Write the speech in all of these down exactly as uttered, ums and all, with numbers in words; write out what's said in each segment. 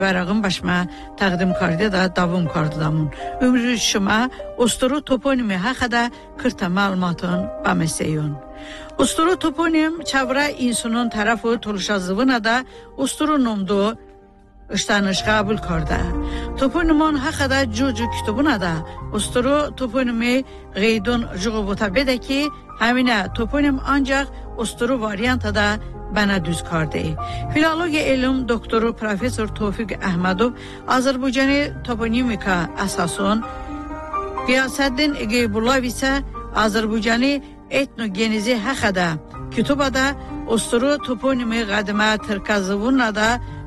Varağın başıma təqdim kardı da davam kardadamın. Ömrü şuma osturu toponimi haqqında kırta məlumatın bəməsəyun. Osturu toponim çavra insanın tarafı tuluşazıvına da osturu nomdu iştanış kabul kardı. Toponimin haqqında cucu kütübüne da osturu toponimi qeydun juğubota bede ki həminə toponim ancaq osturu varianta da bana düz kardı. Filologiya elm doktoru Profesör Tofiq Ahmedov Azərbaycanı toponimika əsasun Qiyasəddin Qeybullav isə Azərbaycanı etnogenizi haqqında kütübada osturu toponimi qədimə tırkazıvunla da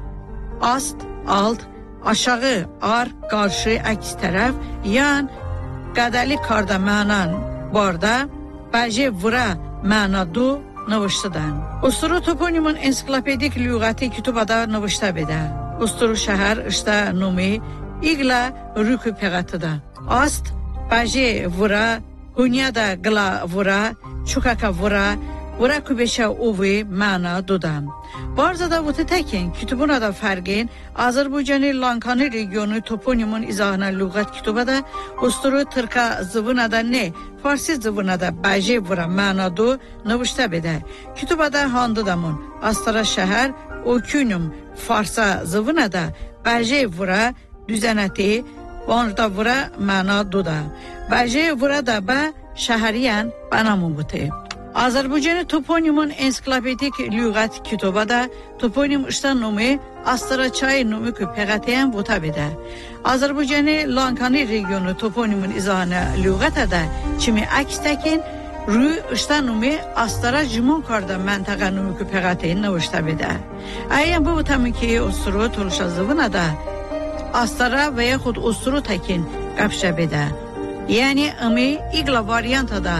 ast, alt, aşağı, ar, qarşı, əks tərəf, yan, qədəli karda mənan barda, bəji vura mənadu navıştıdan. Osturu toponimin ensiklopedik lüğəti kütübada navışta beda. Osturu şəhər işdə numi, igla rükü peğatıda. Ast, bəji vura, hunyada qla vura, çukaka vura, vura kübeşə uvi məna dudam. Barzada vutu təkin, kütübuna da fərqin, Azərbaycanı Lankanı regionu toponimin izahına lüğət kütübada, osturu tırka zıvına da ne, Farsi zıvına da bəji vura mənadu navışta beda. Kütübada handıdamın, Astara şəhər, okünüm Farsa zıvına da bəji vura düzənəti, Vanrda vura mənaduda. Bəji vura da bə şəhəriyan banamun vutu. Azərbaycanı toponimin ensiklopedik lüğət kütübada toponim işdən numi Astara çay numi ki peğatəyən vuta beda. Azərbaycanı Lankanı regionu toponimin izahına lüğətə da çimi əks təkin rü işdən numi Astara jimon karda məntaqa numi ki peğatəyən navışta beda. Əyyən bu vutamı ki osturu tuluşazıvına da Astara və yaxud osturu təkin qəpşə beda. Yəni əmi igla variantada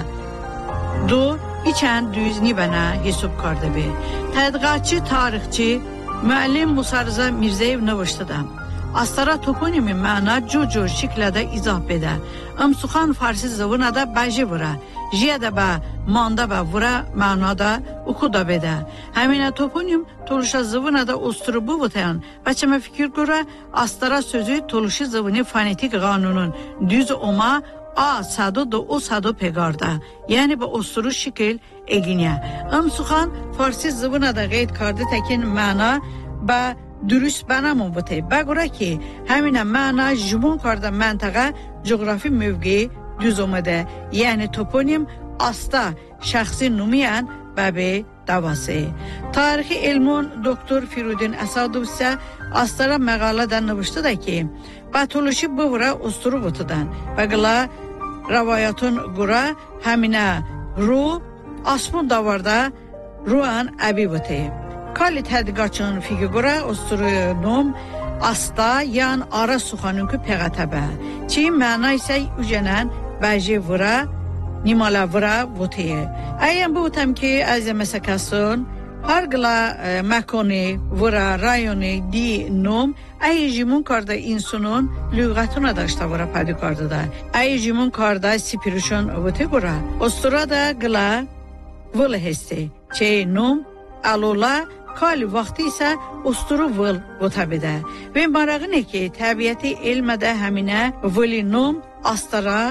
du İçən düz nibənə hesab kardı be. Tədqiqatçı, tarixçi, müəllim Musarıza Mirzəyev navıştıda. Astara toponimi məna cücür şiklədə izah bedə. Amsuxan Farsi zıvına da bəji vura. Jiyə də bə, manda bə vura mənada uxuda bedə. Həminə toponim toluşa zıvına da osturu bu vutayan. Bəçəmə fikir görə Astara sözü toluşu zıvını fonetik qanunun düz oma A sado da o sado pegarda. Yani bu osturu şekil egine. Amsuxan Farsi zıvına da qeyd kardı təkin məna ba dürüst bənamın butey. Bəqura ki, həminə məna jumon karda məntaqa coğrafi mövqeyi düz omadı. Yani toponim asta şəxsi numiyan bəbi davası. Tarixi elmun doktor Firudin Əsadov isə Astara məqalədən növüşdü da ki, batoluşi bu vura osturu butudan. Bəqıla ravayatın qura həminə ru asmun davarda ruan əbi butu. Kali tədqiqatçının figi qura osturu nom asta yan ara suxanın ki peğatəbə. Çi məna isə ücənən bəji vura nimala vura butu. Əyyən bu butam ki əzəməsəkəsun Hargla e, makoni, vura, rayoni, di, nom, ای جیمون karda insanın lüğatına da işte vura paydı karda da. ای جیمون karda sipiruşun vıtı gura. Ostura da gla vıl hesti. Çey nom, alola, kali vakti ise osturu vıl vıta bide. Ve marağı ne ki tabiatı ilmede həminə vıli nom, astara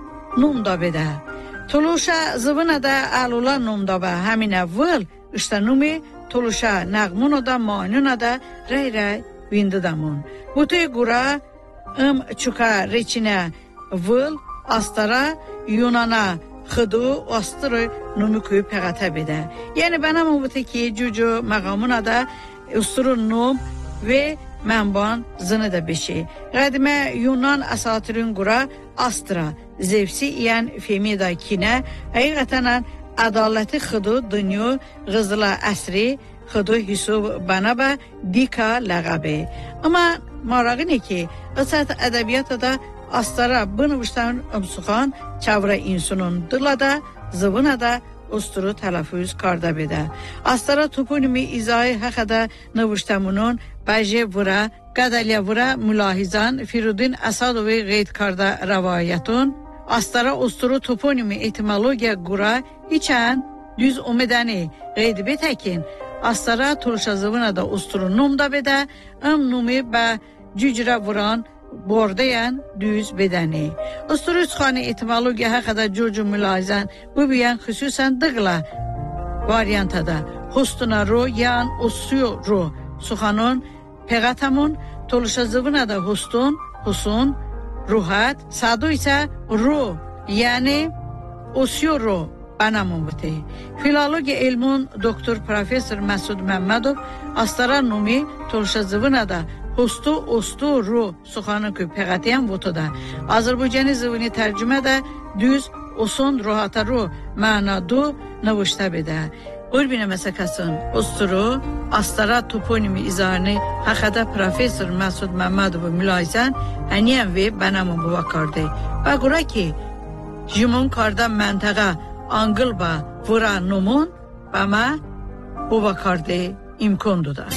nom da bide. Tuluşa zıvına da alola nom da be həminə vıl İşte numi tuluşa nəğmun da manun da rey rey vindidamon. Butuy gura ım çuka reçine vıl astara yunana xıdu astırı numi kuyu peğata bide. Yani bana mı butu ki cucu məğamuna da usturun num ve mənban zını da beşi. Qədimə Yunan asatirin gura astra zevsi iyen femida kine həqiqətən adaləti xıdu dünyo qızıla əsri xıdu hüsub bana ba dika ləqabi. Ama marağı ne ki qısat ədəbiyyatı da astara bınıvışdan ımsuxan çavra insanın dıla da zıvına da osturu tələfüz karda bedə. Astara toponimi izahı haqqada nıvıştamunun bəji vura, qədəliyə vura mülahizan Firudin Əsadovi qeyd karda rəvayətun Astara osturu toponimi etimologiya qura içən düz umedəni qeydi betəkin Astara turşazıvına da usturu num da bede, ım numi ba cücre vuran bordayan düz bedeni. Usturu xani etimologiya haqqında curcu mülazən bu biyan xüsusən dıqla variantada. Hustuna ro yan usuyo ro. Suxanın peğatamun turşazıvına da hustun, husun, ruhat, sadu ise ro yani usuyo ro. Banamun bute. Filologiya elmun doktor profesor Masud Məmmədov astara numi turşazıvına da Hustu, ustu, ru, suxanı ki peğatiyan butuda. Azerbaycanı zıvını tercüme de düz, usun, ruhata ru, mana du, navuşta bede. Urbine mesakasın, usturu, astara toponimi izahını haqqada profesor Masud Məmmədov mülahizən, həniyən ve benamun bu vakardı. Ve qura ki, jimun karda məntaqa angıl ba vura numun, bama bu vakardı imkondu da.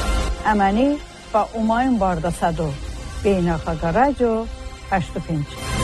امانی با اوماین بارد صدو بین خاگراجو هشت و پنج